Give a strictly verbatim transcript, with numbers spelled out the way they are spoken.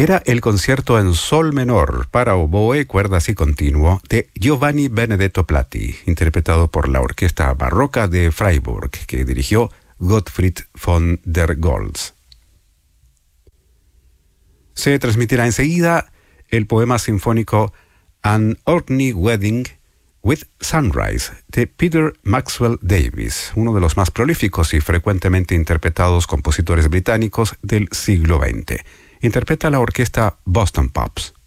era el concierto en sol menor para oboe, cuerdas y continuo de Giovanni Benedetto Platti, interpretado por la Orquesta Barroca de Freiburg, que dirigió Gottfried von der Goltz. Se transmitirá enseguida el poema sinfónico An Orkney Wedding with Sunrise de Peter Maxwell Davies, uno de los más prolíficos y frecuentemente interpretados compositores británicos del siglo veinte. Interpreta la orquesta Boston Pops.